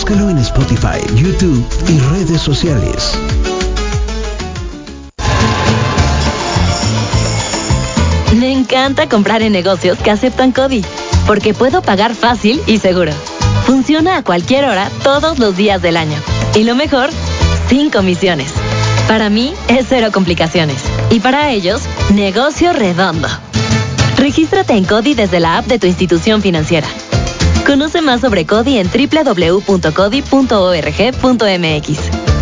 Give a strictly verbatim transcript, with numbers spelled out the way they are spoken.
Búscalo en Spotify, YouTube y redes sociales. Me encanta comprar en negocios que aceptan CODI, porque puedo pagar fácil y seguro. Funciona a cualquier hora, todos los días del año. Y lo mejor, sin comisiones. Para mí, es cero complicaciones. Y para ellos, negocio redondo. Regístrate en CODI desde la app de tu institución financiera. Conoce más sobre CODI en doble u doble u doble u punto codi punto org punto m x.